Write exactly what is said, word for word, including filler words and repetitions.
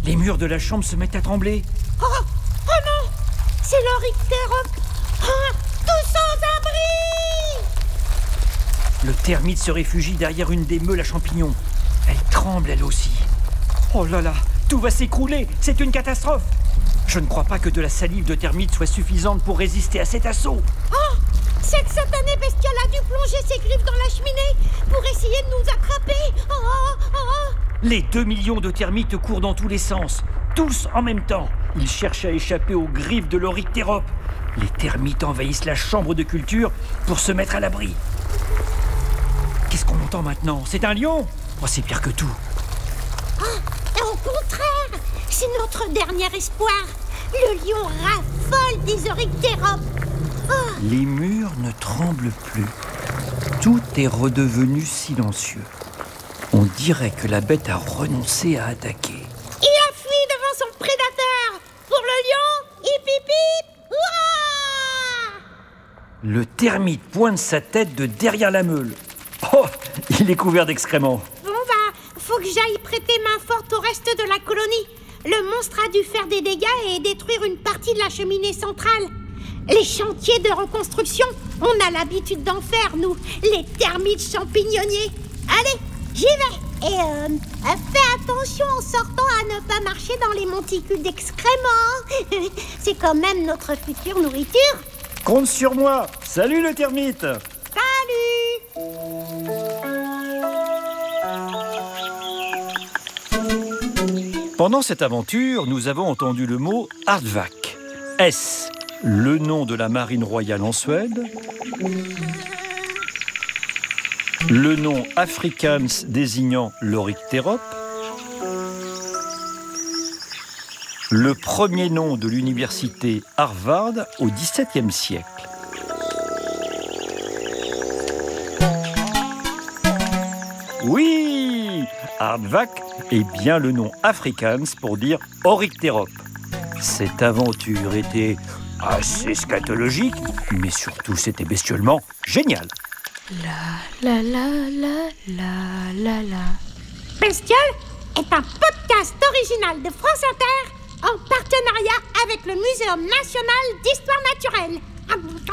Les murs de la chambre se mettent à trembler. Oh, oh non, c'est l'Oryctérope. Oh, tous sans abri. Le termite se réfugie derrière une des meules à champignons. Elle tremble elle aussi. Oh là là, tout va s'écrouler, c'est une catastrophe. Je ne crois pas que de la salive de termite soit suffisante pour résister à cet assaut. Oh, cette satanée bestiole a dû plonger ses griffes dans la cheminée pour essayer de nous attraper. Oh, oh, oh, oh. Les deux millions de termites courent dans tous les sens, tous en même temps. Ils cherchent à échapper aux griffes de l'Oryctérope. Les termites envahissent la chambre de culture pour se mettre à l'abri. Qu'est-ce qu'on entend maintenant? C'est un lion? Oh, c'est pire que tout. Oh, et au contraire, c'est notre dernier espoir. Le lion raffole des Oryctéropes. Oh. Les murs ne tremblent plus. Tout est redevenu silencieux. On dirait que la bête a renoncé à attaquer. Il a fui devant son prédateur. Pour le lion, hip hip hip. Hurrah! Le termite pointe sa tête de derrière la meule. Oh, il est couvert d'excréments. Bon bah, faut que j'aille prêter main forte au reste de la colonie. Le monstre a dû faire des dégâts et détruire une partie de la cheminée centrale. Les chantiers de reconstruction, on a l'habitude d'en faire, nous, les termites champignonniers. Allez, j'y vais. Et euh, fais attention en sortant à ne pas marcher dans les monticules d'excréments. C'est quand même notre future nourriture. Compte sur moi. Salut le termite. Salut. Pendant cette aventure, nous avons entendu le mot Aardvark. Est-ce le nom de la marine royale en Suède? Le nom Afrikaans désignant l'Oryctérope? Le premier nom de l'université Harvard au dix-septième siècle? Oui, Aardvark est bien le nom Afrikaans pour dire Oryctérope. Cette aventure était assez scatologique, mais surtout c'était bestiolement génial. La la la la la la la. Bestiole est un podcast original de France Inter en partenariat avec le Muséum national d'histoire naturelle.